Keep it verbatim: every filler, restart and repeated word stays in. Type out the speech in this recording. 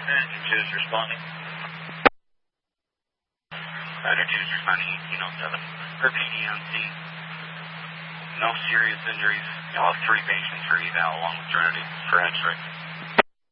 Engine two is responding. Rider two is responding eighteen oh seven. For P D on scene. No serious injuries. You'll have three patients for eval along with Trinity for X-ray.